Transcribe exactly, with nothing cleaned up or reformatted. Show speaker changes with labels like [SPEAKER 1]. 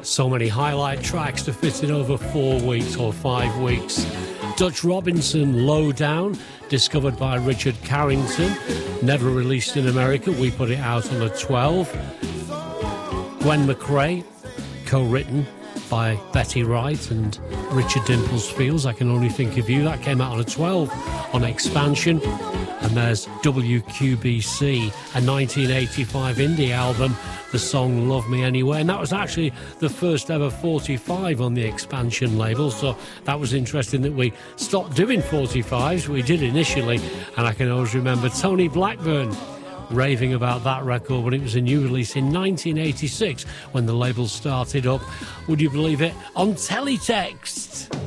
[SPEAKER 1] So many highlight tracks to fit in over four weeks or five weeks. Dutch Robinson, Low Down, discovered by Richard Carrington, never released in America. We put it out on a twelve. Gwen McRae, co-written by Betty Wright and Richard Dimples Fields, I Can Only Think of You. That came out on a twelve on Expansion. And there's W Q B C, a nineteen eighty-five indie album, the song Love Me Anyway. And that was actually the first ever forty-five on the Expansion label. So that was interesting that we stopped doing forty-fives. We did initially. And I can always remember Tony Blackburn raving about that record when it was a new release in nineteen eighty-six when the label started up. Would you believe it? On teletext.